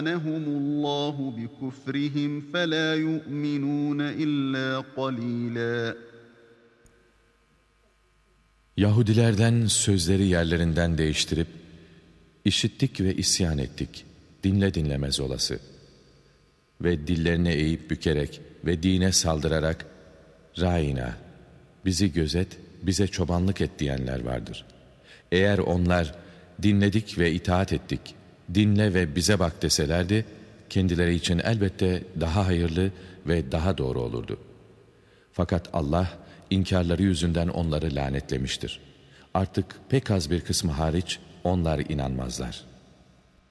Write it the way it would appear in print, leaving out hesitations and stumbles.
لَعَنَهُمُ اللّٰهُ بِكُفْرِهِمْ فَلَا يُؤْمِنُونَ إِلَّا قَلِيلًا. Yahudilerden sözleri yerlerinden değiştirip, işittik ve isyan ettik, dinle dinlemez olası. Ve dillerini eğip bükerek ve dine saldırarak, Râina, bizi gözet, bize çobanlık et diyenler vardır. Eğer onlar, dinledik ve itaat ettik, dinle ve bize bak deselerdi, kendileri için elbette daha hayırlı ve daha doğru olurdu. Fakat Allah, İnkarları yüzünden onları lanetlemiştir. Artık pek az bir kısmı hariç onlar inanmazlar.